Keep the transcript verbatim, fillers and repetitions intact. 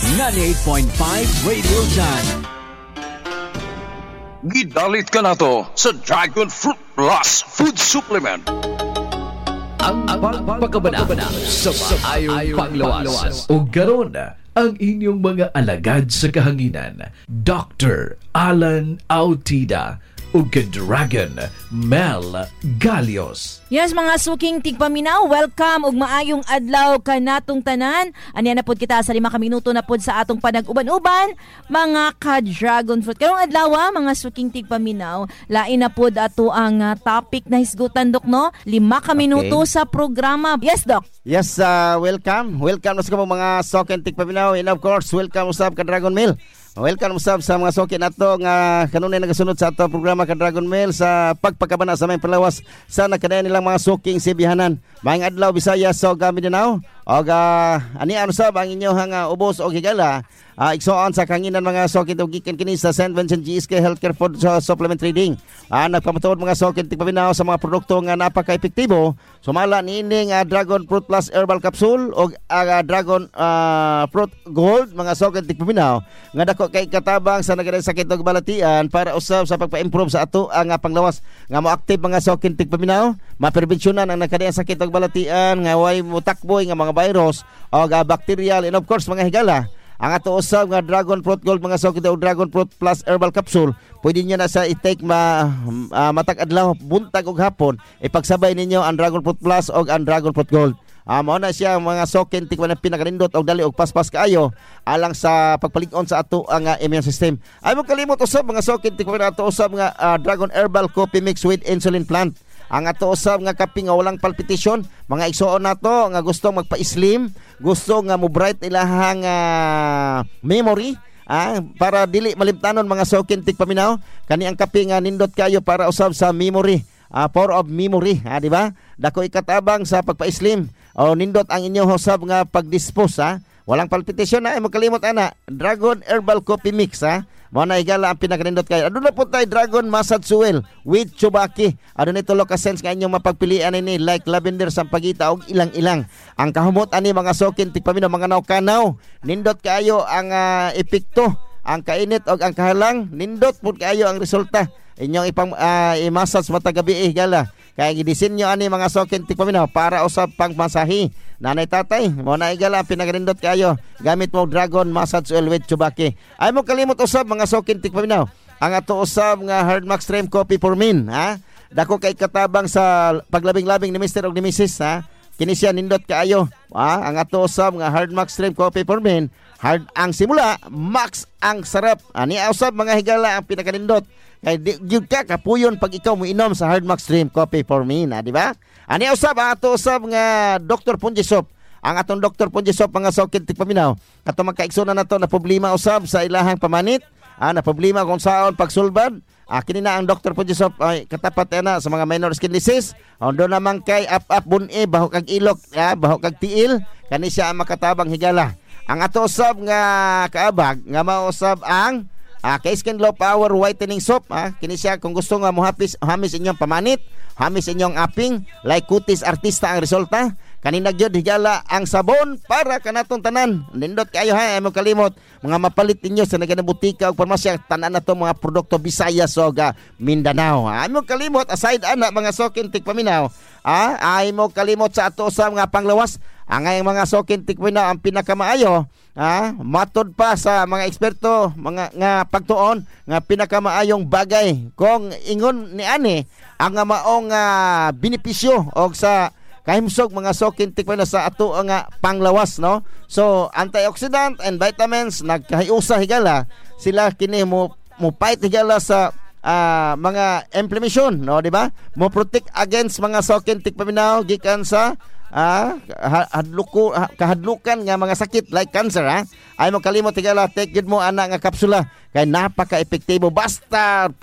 ninety-eight point five Radio Jan. Gidalit ka na to sa Dragon Fruit Plus Food Supplement. Ang pagpagabana sa maayong panglawas. O garon ang inyong mga alagad sa kahanginan. Doctor Alan Autida o Dragon Mel Galios. Yes, mga suking tigpaminaw, welcome ug maayong adlaw kanatong tanan. Anya na pod kita sa lima ka minuto na pod sa atong panag-uban-uban, mga ka-dragon fruit. Karong adlaw, mga suking tigpaminaw, lain na pod ato ang uh, topic na hisgutan, Dok, no? Lima ka minuto okay. sa programa. Yes, Dok. Yes, uh, welcome. Welcome sa mga suking tigpaminaw, and of course, welcome usab ka Dragon Mel. Welcome usab sa mga sokin nato nga kanunay nagasunod sa ato programa ka Dragon Mail sa pagpakabana sa may palawas sa nakadayan nilang mga soking sibihanan. Maayong adlaw Bisaya sa so, Mindanao. Og uh, ani ano sab ang inyong uh, ubos o higala uh, igsoon sa kanginan mga sokin ug gikan kini sa Saint Vincent G S K Healthcare Food uh, Supplement Trading. Uh, nagpamatuod mga sokin tigpabinaw sa mga produkto nga napaka-epektibo. Sumala niining uh, Dragon Fruit Plus Herbal Capsule og uh, Dragon uh, Fruit Gold mga sokin tigpabinaw nga dako kay katabang sa nagaday sakit ug balatian para usab sa pagpa-improve sa ato ang uh, panglawas nga mo-active mga sokin tigpabinaw, maprebensyunan ang nakadayang sakit ug balatian nga way mutakboy nga mga virus o uh, bacterial and of course mga higala. Ang ato usab nga Dragon Fruit Gold mga sokin o Dragon Fruit Plus Herbal Capsule, pwede niyo na sa i-take ma, uh, matag adlaw, buntag ug hapon. Ipagsabay ninyo ang Dragon Fruit Plus o ang Dragon Fruit Gold. Ah, mao na siya mga sokin tikman na pinakarindot og dali og paspas kaayo alang sa pagpalig-on sa ato ang uh, immune system. Ay mo kalimot usab mga sokin tikman ato usab nga uh, Dragon Herbal Coffee Mix with Insulin Plant. Ang ato usab nga kape nga walang palpitation, mga igsoon nato nga gusto magpa-slim, gusto nga mo bright ilahang uh, memory. Ah, para dili malimtanon mga sokin tikpaminaw, kani ang kape nga nindot kayo para usab sa memory. Uh, power of memory, ha, di ba? Dako ikatabang sa pagpa-slim o nindot ang inyong husab nga pag-dispose, ha? Walang palpitation na, ay magkalimot ana. Dragon Herbal Coffee Mix, ha? Mao na igala ang pinakarindot kayo. Aduna po tayo Dragon Massage Oil with Chubaki. Aduna ito local-sense nga inyong mapagpilian ini like lavender, sampagita o ilang-ilang. Ang kahumot ani mga sokin tigpaminaw mga naw-kanaw. Nindot kayo ang uh, epekto, ang kainit o ang kahalang. Nindot po kayo ang resulta. Inyong ipang uh, i-massage matag gabi eh gala. Kaya gidisenyo ani mga sokin tigpaminaw para usab pang masahi. Nanay tatay, mo na igala pinagrindot kayo. Gamit mo Dragon Massage Oil with Chubaki. Ay mo kalimot usab mga sokin tigpaminaw. Ang ato usab nga Hard Max Stream Coffee for Men, ha? Dako kay katabang sa paglabing-labing ni Mister og ni Missus, ha? Kini siya nindot kaayo. Ha? Ang ato usab nga Hard Max Stream Coffee for Men. Hard ang simula, max ang sarap. Ani usab mga higala ang pinakanindot. Kay gyud ka kapuyon pag ikaw mo inom sa Hard Max Stream Coffee for Me, na di ba? Ani usab ang ato usab nga Doctor Punjisop. Ang atong Doctor Punjisop mga sokin tigpaminaw. Ato magkaigsunan nato na problema usab sa ilahang pamanit, ah, na problema kung saon pagsulbad. Ah, kini na ang Doctor Punjisop ay katapat na sa mga minor skin disease. Ondo naman kay up-up bun-e baho kag ilok, ah, baho kag tiil, kani siya ang makatabang higala. Ang ato usab nga kaabag nga mausab ang Ah, kay Skin Glow Power Whitening Soap, ah, kini siya kung gusto nga mo hapis hamis inyong pamanit, hamis inyong aping, like kutis artista ang resulta. Kanina gyud higala ang sabon para kanatong tanan. Nindot kayo ha, ay mo kalimot mga mapalit ninyo sa naganang butika ug parmasya tanan nato mga produkto Bisaya soga Mindanao. Ay mo kalimot aside ana mga sokin tigpaminaw, ah, ay mo kalimot sa ato sa mga panglawas. Ang ngayong mga sokin tikpaminaw ang pinakamaayo. Ah, matod pa sa mga eksperto mga nga pagtuon nga pinakamaayong bagay kung ingon ni ani ang nga maong uh, benepisyo og sa kahimsog mga sokin tikman sa ato nga panglawas, no? So antioxidant and vitamins nagkahiusa higala sila kini mo mo fight higala sa uh, mga inflammation, no, di ba? Mo protect against mga sokin tikpaminaw gikan sa Ah, hadluko kahadlukan nga mga sakit like cancer, ha? Ay mo kalimot tigala take gid mo ana nga kapsula kay napaka-epektibo basta